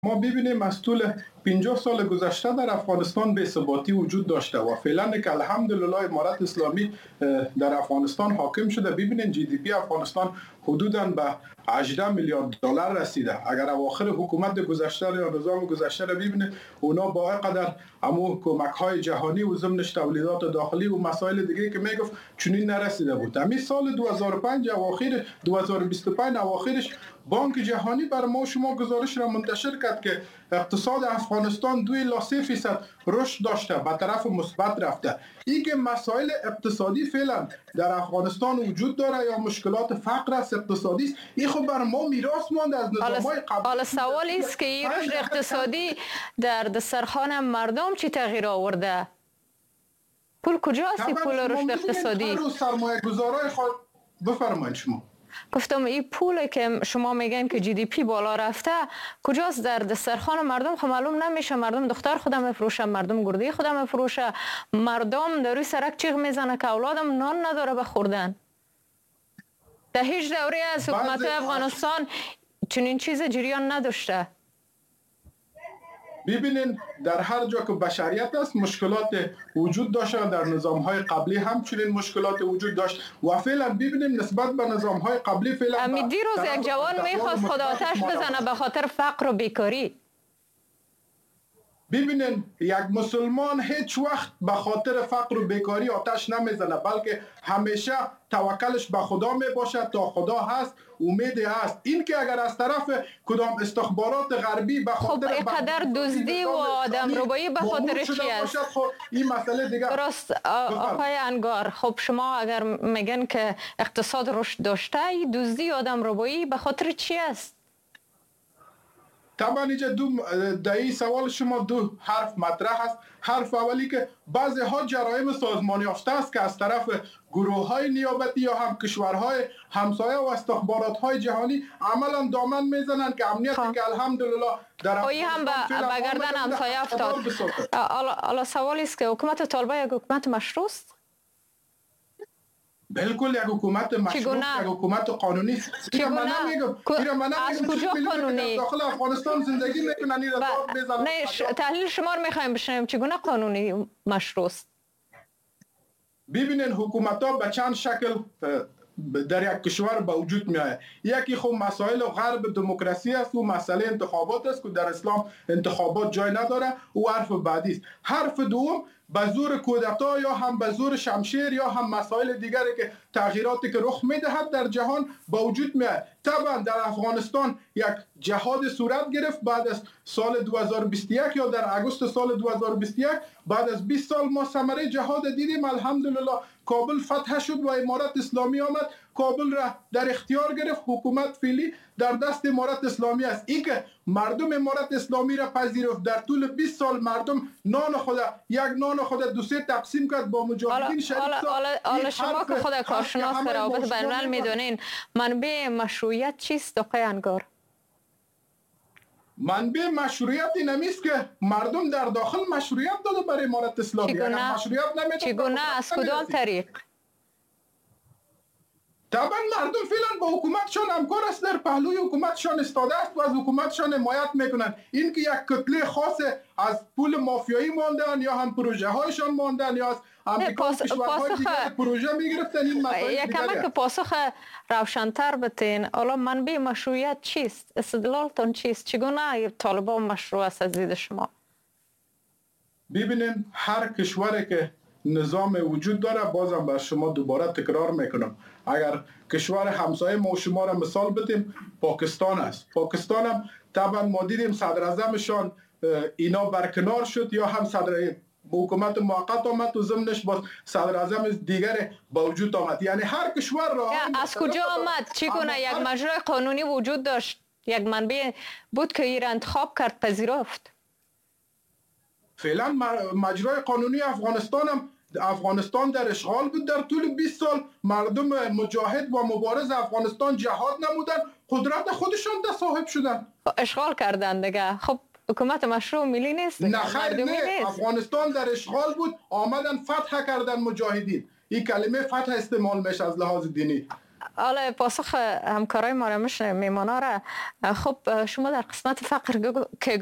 ما ببینیم از طول 50 سال گذشته در افغانستان بی‌ثباتی وجود داشته و فعلا که الحمدلله امارت اسلامی در افغانستان حاکم شده. ببینید جی دی پی افغانستان حدوداً به 18 میلیارد دلار رسیده. اگر اواخر حکومت گذشته یا نظام گذشته را ببینید، اونا با قدر امو کمک‌های جهانی و ضمنش تولیدات داخلی و مسائل دیگه که میگفت چنین نرسیده بود. همین سال 2005 اواخر 2025 اواخرش بانک جهانی بر ما شما گزارش را منتشر کرد که اقتصاد افغانستان 2.3% رشد داشته، به طرف مثبت رفته. این که مسائل اقتصادی فعلا در افغانستان وجود داره یا مشکلات فقر است، اقتصادی است، این خب بر ما میراث مانده از نظام‌های قبلی. حالا سوال است که این رشد اقتصادی در دسترخوان مردم چی تغییر آورده؟ پول کجاست این پول رشد اقتصادی؟ سرمایه‌گذارای خود بفرمایید شما. گفتم این پولی که شما میگن که جی دی پی بالا رفته کجاست در دسترخوان مردم؟ خب معلوم نمیشه. مردم دختر خودم میفروشه، مردم گردی خودم میفروشه، مردم در روی سرک چیغ میزنه که اولادم نان نداره بخوردن. در هیچ دوره از حکومت افغانستان چنین چیز جریان نداشته. ببینین در هر جا که بشریت است مشکلات وجود داشته، در نظام‌های قبلی هم چنین مشکلات وجود داشت و فعلا ببینیم نسبت به نظام‌های قبلی فعلا دیروز یک جوان میخواست خود آتش بزنه به خاطر فقر و بیکاری. ببینین یک مسلمان هیچ وقت به خاطر فقر و بیکاری آتش نمیزنه، بلکه همیشه توکلش به خدا میباشه. تا خدا هست امید هست. این که اگر از طرف کدام استخبارات غربی به خاطر خب اینقدر دزدی و آدمربایی به خاطر چی است؟ این مسئله دیگه درست. آقای انگار، خب شما اگر میگن که اقتصاد رشد داشته، دزدی و آدمربایی به خاطر چی است؟ طبعا اینجا در این سوال شما دو حرف مطرح است. حرف اولی که بعضی ها جرایم سازمانی یافته است که از طرف گروه های نیابتی یا هم کشورهای همسایه و استخبارات های جهانی عملا دامن میزنند که امنیتی که الحمدلله در هم به گردن همسایه افتاد. حالا سوالی است که حکومت طالبان یک حکومت مشروع است؟ بالکل یک حکومت مشروع، یک حکومت قانونی. از کجا قانونی؟ داخل افغانستان زندگی میکنن. این رضا بزنن. نه، تحلیل شما رو میخوایم بشنویم. چگونه قانونی مشروع است؟ ببینین حکومت ها به چند شکل در یک کشور به وجود می آید. یکی خب مسائل غرب دموکراسی است و مسئله انتخابات است که در اسلام انتخابات جای نداره و حرف بعدی است. حرف دوم به زور کودتا یا هم به زور شمشیر یا هم مسائل دیگری که تغییراتی که رخ میدهد در جهان با وجود میاد. طبعا در افغانستان یک جهاد صورت گرفت بعد از سال 2021 یا در اگست سال 2021. بعد از 20 سال ما ثمره جهاد دیدیم. الحمدلله کابل فتح شد و امارت اسلامی آمد، کابل را در اختیار گرفت. حکومت فعلی در دست امارت اسلامی است. این که مردم امارت اسلامی را پذیرفت، در طول 20 سال مردم نان خود دو سه تقسیم کرد با مجاهدین شریک. حالا شما که خود کارشناس روابط بین الملل میدونین، منبع مشروعیت چیست آقای انگار؟ منبع مشروعیت این است که مردم در داخل مشروعیت داده برای امارت اسلامی. چگونه؟ از کدام طریق؟ طبعا مردم فعلا با حکومتشان همکار است، در پهلوی حکومتشان استاده است و از حکومتشان حمایت میکنند. این که یک کتله خاص از پول مافیایی ماندن یا هم پروژه هایشان ماندن یا از امریکا و کشورهای دیگر پروژه میگرفتن، این مسائل دیگه. که پاسخ روشن‌تر بتین. حالا منبع مشروعیت چیست؟ استدلالتون چیست؟ چگونه طالبان مشروع است از دید شما؟ ببینین هر کشوری که نظام وجود داره، بازم بر شما دوباره تکرار میکنم، اگر کشور همسایه ما و شما را مثال بدیم پاکستان است. پاکستان هم طبعا ما دیدیم صدر اعظمشان اینا برکنار شد یا هم صدر حکومت موقت آمد و ضمنش با صدر اعظم دیگر با وجود آمد. یعنی هر کشور را از کجا آمد؟ چگونه یک مجرای قانونی وجود داشت؟ یک منبع بود که ایران انتخاب کرد پذیرفت؟ فعلا مجرای قانونی افغانستان در اشغال بود. در طول 20 سال مردم مجاهد و مبارز افغانستان جهاد نمودن، قدرت خودشان ده صاحب شدن. اشغال کردن دیگه. خب حکومت مشروع ملی نیست؟ نه خیر، نه. افغانستان در اشغال بود، آمدن فتح کردن مجاهدین. این کلمه فتح استعمال میشه از لحاظ دینی. حالا پاسخ همکارای ما را میمانا را. خب شما در قسمت فقر که